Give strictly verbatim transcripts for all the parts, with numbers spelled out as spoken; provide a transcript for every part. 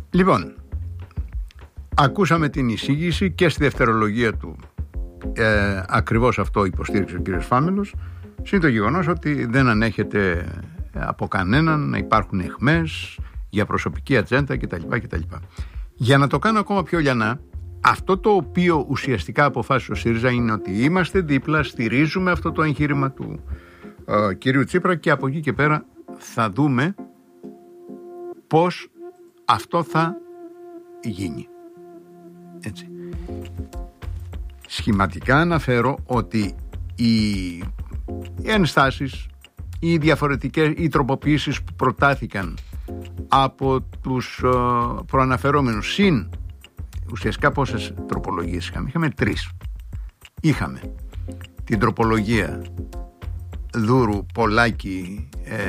Λοιπόν, ακούσαμε την εισήγηση και στη δευτερολογία του ε, ακριβώς αυτό υποστήριξε ο κύριος Φάμελος, συν το γεγονός ότι δεν ανέχεται από κανέναν να υπάρχουν αιχμές για προσωπική ατζέντα κτλ. κτλ. Για να το κάνω ακόμα πιο λιανά, αυτό το οποίο ουσιαστικά αποφάσισε ο ΣΥΡΙΖΑ είναι ότι είμαστε δίπλα, στηρίζουμε αυτό το εγχείρημα του ε, κυρίου Τσίπρα και από εκεί και πέρα θα δούμε πώς αυτό θα γίνει. Έτσι. Σχηματικά αναφέρω ότι οι ενστάσεις, οι διαφορετικές, οι τροποποιήσεις που προτάθηκαν από τους ε, προαναφερόμενους, συν ουσιαστικά πόσες τροπολογίες είχαμε? Είχαμε τρεις. Είχαμε την τροπολογία Δούρου, Πολάκη, ε,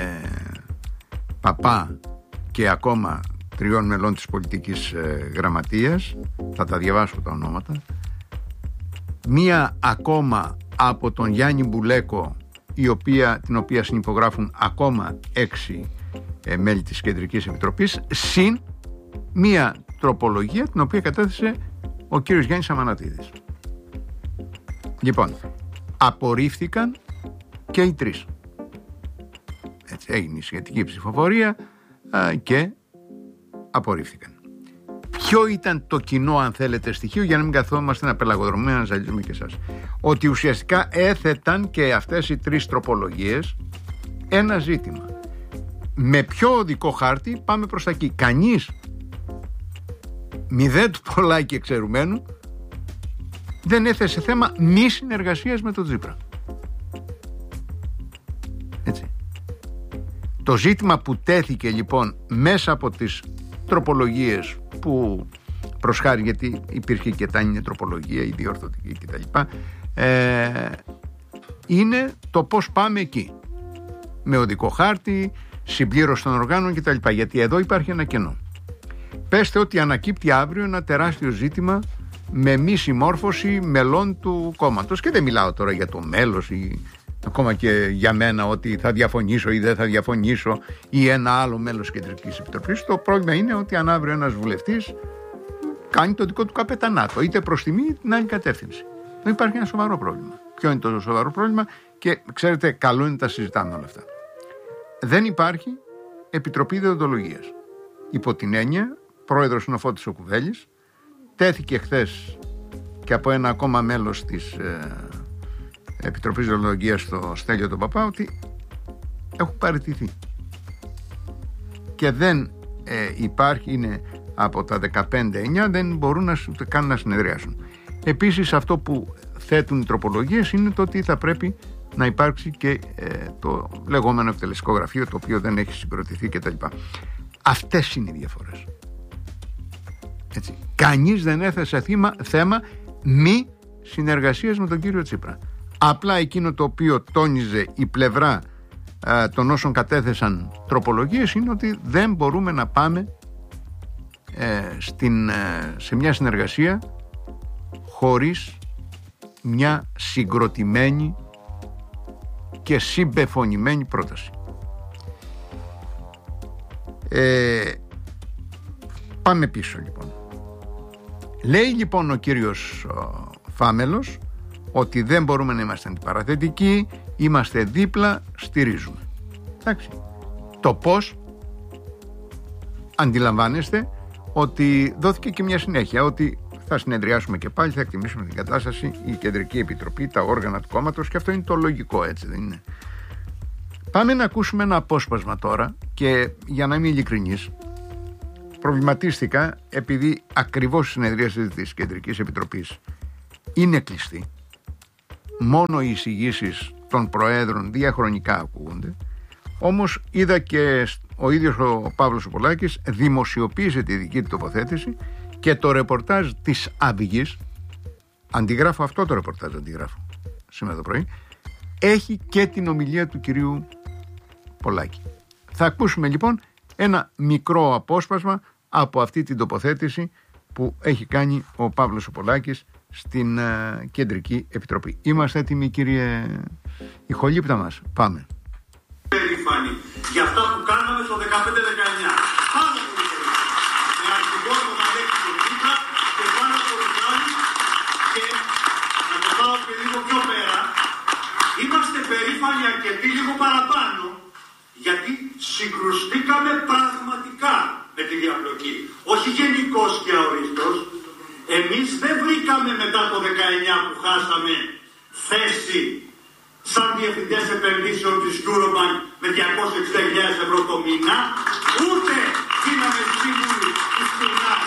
Παπά και ακόμα τριών μελών της πολιτικής ε, γραμματείας. Θα τα διαβάσω τα ονόματα. Μία ακόμα από τον Γιάννη Μπουλέκο, η οποία, την οποία συνυπογράφουν ακόμα έξι ε, μέλη της Κεντρικής Επιτροπής, συν μία τροπολογία την οποία κατέθεσε ο κύριος Γιάννης Αμανατίδης. Λοιπόν, απορρίφθηκαν και οι τρεις. Έτσι έγινε η σχετική ψηφοφορία α, και απορρίφθηκαν. Ποιο ήταν το κοινό, αν θέλετε, στοιχείο, για να μην καθόμαστε να πελαγοδρομούμε, να ζαλίζουμε και εσάς? Ότι ουσιαστικά έθεταν και αυτές οι τρεις τροπολογίες ένα ζήτημα. Με ποιο οδικό χάρτη πάμε προς τα εκεί? Κανείς, μηδέν του Πολάκη εξαιρουμένου, δεν έθεσε θέμα μη συνεργασίας με τον Τσίπρα. Έτσι. Το ζήτημα που τέθηκε λοιπόν μέσα από τις τροπολογίες που προσχάρη, γιατί υπήρχε και τάνινη τροπολογία, η διορθωτική κτλ, ε, είναι το πώς πάμε εκεί, με οδικό χάρτη, συμπλήρωση των οργάνων κτλ. Γιατί εδώ υπάρχει ένα κενό. Πέστε ότι ανακύπτει αύριο ένα τεράστιο ζήτημα με μη συμμόρφωση μελών του κόμματος, και δεν μιλάω τώρα για το μέλος ή ακόμα και για μένα ότι θα διαφωνήσω ή δεν θα διαφωνήσω ή ένα άλλο μέλος της Κεντρικής Επιτροπής. Το πρόβλημα είναι ότι αν αύριο ένας βουλευτής κάνει το δικό του καπετανάτο, είτε προς τη μία είτε την άλλη κατεύθυνση, δεν υπάρχει ένα σοβαρό πρόβλημα. Ποιο είναι το σοβαρό πρόβλημα? Και ξέρετε, καλό είναι να τα συζητάμε όλα αυτά. Δεν υπάρχει Επιτροπή Δεοντολογίας. Υπό την έννοια, πρόεδρος είναι ο Φώτης ο Κουβέλης, τέθηκε χθες και από ένα ακόμα μέλος της ε, Επιτροπής Δεοντολογίας, στο Στέλιο τον Παπά, ότι έχουν παραιτηθεί και δεν ε, υπάρχει, είναι από τα δεκαπέντε εννιά, δεν μπορούν να καν να συνεδριάσουν. Επίσης, αυτό που θέτουν οι τροπολογίες είναι το ότι θα πρέπει να υπάρξει και ε, το λεγόμενο εκτελεστικό γραφείο, το οποίο δεν έχει συγκροτηθεί κτλ. Αυτές είναι οι διαφορές. Έτσι. Κανείς δεν έθεσε θύμα, θέμα μη συνεργασίας με τον κύριο Τσίπρα. Απλά εκείνο το οποίο τόνιζε η πλευρά ε, των όσων κατέθεσαν τροπολογίες είναι ότι δεν μπορούμε να πάμε ε, στην, ε, σε μια συνεργασία χωρίς μια συγκροτημένη και συμπεφωνημένη πρόταση. Ε, πάμε πίσω λοιπόν. Λέει λοιπόν ο κύριος ο, Φάμελος ότι δεν μπορούμε να είμαστε αντιπαραθετικοί, είμαστε δίπλα, στηρίζουμε. Εντάξει. Το πώς αντιλαμβάνεστε ότι δόθηκε και μια συνέχεια, ότι θα συνεδριάσουμε και πάλι, θα εκτιμήσουμε την κατάσταση, η Κεντρική Επιτροπή, τα όργανα του κόμματος, και αυτό είναι το λογικό, έτσι δεν είναι? Πάμε να ακούσουμε ένα απόσπασμα τώρα, και για να είμαι ειλικρινής, προβληματίστηκα επειδή ακριβώς η συνεδρίαση της Κεντρικής Επιτροπής είναι κλειστή. Μόνο οι εισηγήσεις των προέδρων διαχρονικά ακούγονται. Όμως είδα και ο ίδιος ο Παύλος ο Πολάκης δημοσιοποίησε τη δική του τοποθέτηση, και το ρεπορτάζ της Αυγής, αντιγράφω αυτό το ρεπορτάζ, αντιγράφω σήμερα το πρωί, έχει και την ομιλία του κυρίου Πολάκη. Θα ακούσουμε λοιπόν ένα μικρό απόσπασμα από αυτή την τοποθέτηση που έχει κάνει ο Παύλος ο Πολάκης στην uh, Κεντρική Επιτροπή. Είμαστε έτοιμοι, κύριε ηχολήπτα μας? Πάμε. Περήφανοι για αυτά που κάναμε το δεκαπέντε δεκαεννιά. Πάμε πολύ περήφανοι. Κερδίσαμε πραγματικά με τη διαπλοκή. Όχι γενικώς και αορίστως. Εμείς δεν βρήκαμε μετά το δεκαεννιά που χάσαμε θέση σαν διευθυντές επενδύσεων της Eurobank με διακόσιες εξήντα χιλιάδες ευρώ το μήνα, ούτε γίναμε σύμβουλοι της Κινάς.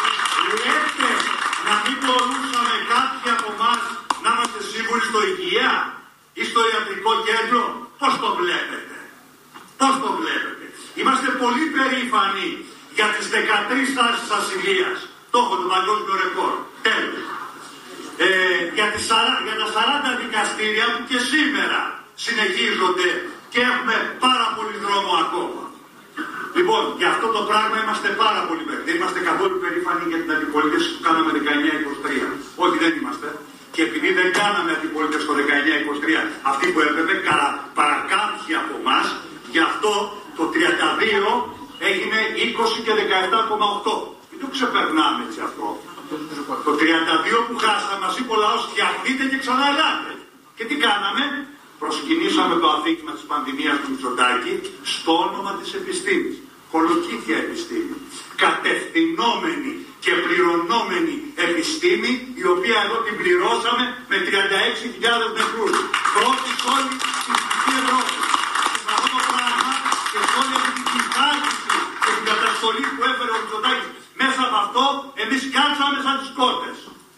Λέτε να μην μπορούσαμε κάποιοι από εμάς να είμαστε σύμβουλοι στο υγεία ή στο ιατρικό κέντρο? Πώς το βλέπετε? Πώς το βλέπετε? Είμαστε πολύ περήφανοι για τις δεκατρείς τάσεις ασυλίας. Το έχω το παγκόσμιο ρεκόρ. Τέλος. Ε, για, τις, για τα σαράντα δικαστήρια που και σήμερα συνεχίζονται και έχουμε πάρα πολύ δρόμο ακόμα. Λοιπόν, για αυτό το πράγμα είμαστε πάρα πολύ περήφανοι. Δεν είμαστε καθόλου περήφανοι για την αντιπολίτευση που κάναμε δεκαεννιά είκοσι τρία. Όχι, δεν είμαστε. Και επειδή δεν κάναμε αντιπολίτευση το δεκαεννιά είκοσι τρία, αυτή που έπρεπε, παρά κάποιοι από εμάς, γι' αυτό το τριάντα δύο έγινε είκοσι και δεκαεπτά κόμμα οκτώ. Δεν το ξεπερνάμε έτσι αυτό. Το τριάντα δύο που χάσαμε, μας είπε ο λαός, φτιαχτείτε και ξαναελάτε. Και τι κάναμε? Προσκυνήσαμε το αφήγημα της πανδημίας του Μητσοτάκη στο όνομα της επιστήμης. Κολοκύθια επιστήμη. Κατευθυνόμενη και πληρωνόμενη επιστήμη, η οποία εδώ την πληρώσαμε με τριάντα έξι χιλιάδες νεκρούς. Πρώτη όλη στην Δυτική Ευρώπη. Με αυτό το πράγμα και όλη αυτή την κυβέρνηση και την καταστολή που έφερε ο Μητσοτάκης, μέσα από αυτό εμείς κάτσαμε σαν τις κότες.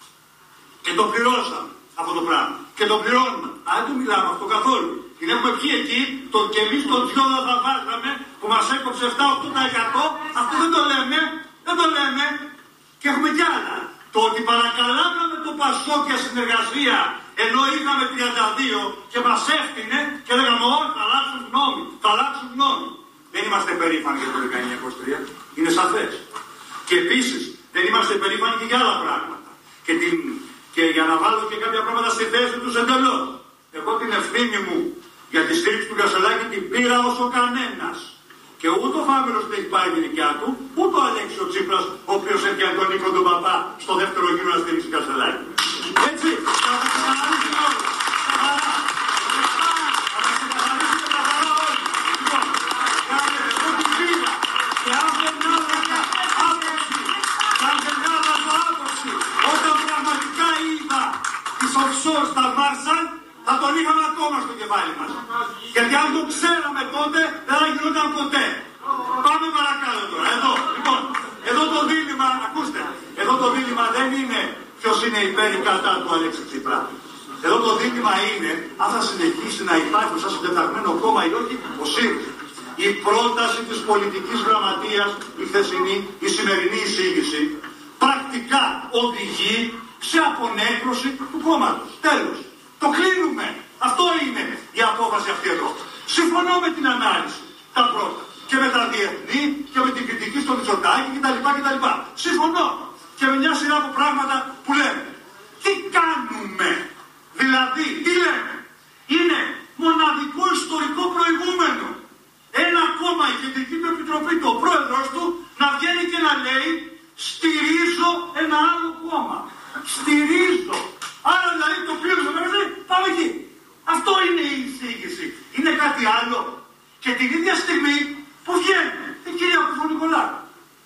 Και το πληρώσαμε αυτό το πράγμα. Και το πληρώνουμε. Αλλά δεν το μιλάμε αυτό καθόλου. Την έχουμε βγει εκεί, το, και εμείς τον Τζιόδα θα βάζαμε που μας έκοψε επτά με οκτώ τοις εκατό. Αυτό δεν το λέμε. Δεν το λέμε. Και έχουμε κι άλλα. Το ότι παρακαλάμε το Πασόκ για συνεργασία ενώ είχαμε τριάντα δύο και μας έφτιανε και λέγαμε όχι, θα αλλάξουν γνώμη. Θα αλλάξουν γνώμη. Δεν είμαστε περήφανοι για το δεκαεννιά είκοσι τρία. Είναι σαφές. Και επίσης δεν είμαστε περήφανοι και για άλλα πράγματα. Και, την, και για να βάλω και κάποια πράγματα στη θέση τους εντελώς. Εγώ την ευθύνη μου για τη στήριξη του Κασελάκη την πήρα όσο κανένας. Και ούτε ο Φάμελος που έχει πάρει τη δικιά του, ούτε ο Αλέξης Τσίπρας, ο οποίος έφτιανε τον Νίκο τον Παπά στο δεύτερο γύρο να στηρίξει Κασελάκη. Έτσι, θα τα ξεκαθαρίσουμε όλοι. Καθαρά. Θα τα ξεκαθαρίσουμε καθαρά όλοι. Λοιπόν, κάνε εγώ την πήρα. Και αν δεν άλλαζα άποψη, αν δεν άλλαζα άποψη, όταν πραγματικά είδα τις offshore στα Μάρσαλ, θα τον είχαμε ακόμα στο κεφάλι μας. Γιατί αν το ξέραμε τότε, δεν θα γινόταν ποτέ. Πάμε παρακάτω τώρα. Εδώ, λοιπόν, εδώ το δίλημμα, ακούστε, εδώ το δίλημμα δεν είναι ποιος είναι υπέρ ή κατά του Αλέξη Τσίπρα. Εδώ το δίλημμα είναι αν θα συνεχίσει να υπάρχει σαν συντεταγμένο κόμμα ή όχι ο ΣΥΡΙΖΑ. Η πρόταση της πολιτικής γραμματείας, η χθεσινή, η σημερινή εισήγηση, πρακτικά οδηγεί σε απονέκρωση του κόμματος. Τέλος. Το κλείνουμε. Αυτό είναι η απόφαση αυτή εδώ. Συμφωνώ με την ανάλυση. Τα πρώτα. Και με τα διεθνή και με την κριτική στο Μητσοτάκη κτλ. κτλ. Συμφωνώ. Και με μια σειρά από πράγματα που λέμε. Τι κάνουμε? Δηλαδή, τι λέμε? Είναι μοναδικό ιστορικό προηγούμενο. Ένα κόμμα, η Κεντρική του Επιτροπή, το πρόεδρος του, να βγαίνει και να λέει στηρίζω ένα άλλο κόμμα. Στηρίζω. Άρα δηλαδή το πλήρωσε μέσα, πάμε εκεί. Αυτό είναι η εισήγηση. Είναι κάτι άλλο. Και την ίδια στιγμή που βγαίνει η κυρία Κουφονικολάκου.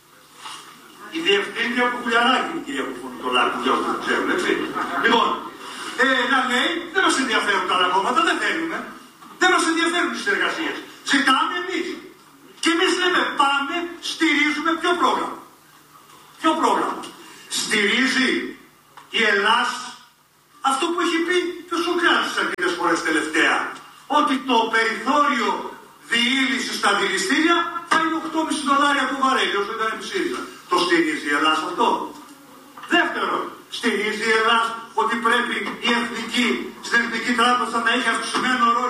Η διευθύντρια του Κουλιαράκη είναι η κυρία Κουφονικολάκου, για όσους δεν ξέρουν, έτσι. Λοιπόν, ε, να λέει, δεν μας ενδιαφέρουν τα άλλα κόμματα, δεν θέλουμε. Δεν μας ενδιαφέρουν τις συνεργασίες. Ζητάμε εμείς. Και εμείς λέμε, πάμε, στηρίζουμε ποιο πρόγραμμα. Ποιο πρόγραμμα. Στηρίζει η Ελλάδα αυτό που έχει πει και ο Σοκράτης αρκετές φορές τελευταία, ότι το περιθώριο διήλυσης στα δηληστήρια θα είναι οκτώ κόμμα πέντε δολάρια το βαρέλι, όσο ήταν επί ΣΥΡΙΖΑ. Το στηρίζει η Ελλάδα αυτό? Δεύτερον, στηρίζει η Ελλάδα ότι πρέπει η εθνική, στην Εθνική Τράπεζα να έχει αυξημένο ρόλο